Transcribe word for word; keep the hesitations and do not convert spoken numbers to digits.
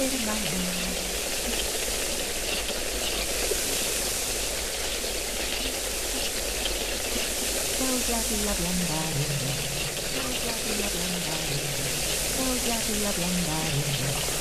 it in my hand. So happy, love, and body. So happy, love, and body. So happy, love, and body.